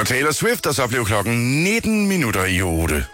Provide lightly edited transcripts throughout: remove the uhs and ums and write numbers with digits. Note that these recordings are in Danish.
var Taylor Swift, og så blev klokken 19 minutter i 8.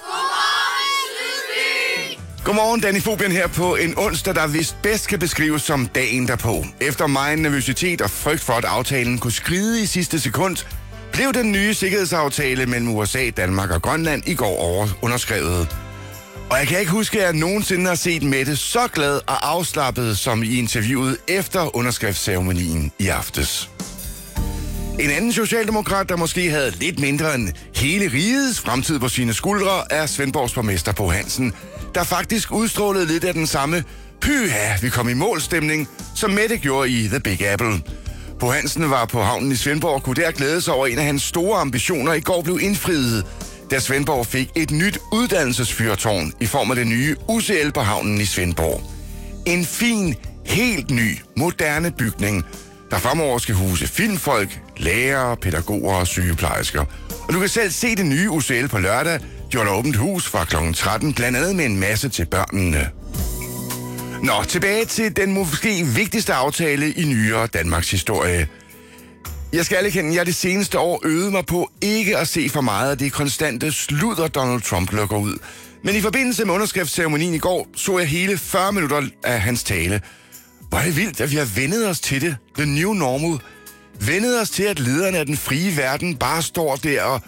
Godmorgen, Danny Fobian her på en onsdag, der vist bedst kan beskrives som dagen derpå. Efter megen nervøsitet og frygt for, at aftalen kunne skride i sidste sekund, blev den nye sikkerhedsaftale mellem USA, Danmark og Grønland i går underskrevet. Og jeg kan ikke huske, at jeg nogensinde har set Mette så glad og afslappet som i interviewet efter underskriftsceremonien i aftes. En anden socialdemokrat, der måske havde lidt mindre end hele rigets fremtid på sine skuldre, er Svendborgs borgmester Bo Hansen, der faktisk udstrålede lidt af den samme pyha, vi kom i målstemning, som Mette gjorde i The Big Apple. Bo Hansen var på havnen i Svendborg og kunne der glæde sig over en af hans store ambitioner i går blev indfriet, da Svendborg fik et nyt uddannelsesfyrtårn i form af det nye UCL på havnen i Svendborg. En fin, helt ny, moderne bygning, der fremover skal huse filmfolk, lærere, pædagoger og sygeplejersker. Og du kan selv se det nye UCL på lørdag, gjort åbent hus fra kl. 13, blandt andet med en masse til børnene. Nå, tilbage til den måske vigtigste aftale i nyere Danmarks historie. Jeg skal erkende, at jeg det seneste år øvede mig på ikke at se for meget af det konstante sludder, Donald Trump lukker ud. Men i forbindelse med underskriftsceremonien i går, så jeg hele 40 minutter af hans tale. Hvor er det vildt, at vi har vendet os til det. The new normal. Vendet os til, at lederne af den frie verden bare står der og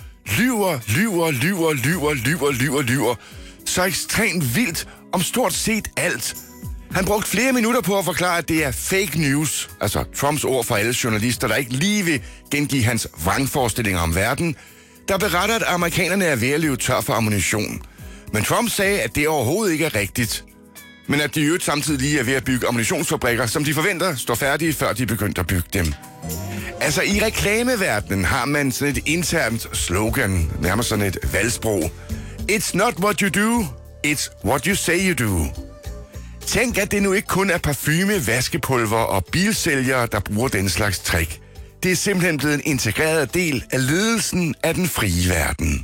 lyver. Så ekstremt vildt om stort set alt. Han brugte flere minutter på at forklare, at det er fake news, altså Trumps ord for alle journalister, der ikke lige vil gengive hans vrangforestillinger om verden, der beretter, at amerikanerne er ved at løbe tør for ammunition. Men Trump sagde, at det overhovedet ikke er rigtigt, men at de jo samtidig lige er ved at bygge ammunitionsfabrikker, som de forventer står færdige, før de begyndte at bygge dem. Altså i reklameverdenen har man sådan et internt slogan, nærmest sådan et valgsprog. It's not what you do, it's what you say you do. Tænk, at det nu ikke kun er parfume, vaskepulver og bilsælgere, der bruger den slags trick. Det er simpelthen blevet en integreret del af ledelsen af den frie verden.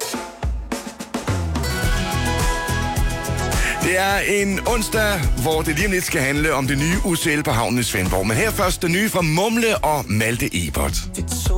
Det er en onsdag, hvor det lige om lidt skal handle om det nye UCL på havnen i Svendborg. Men her først det nye fra Mumle og Malte Ebert.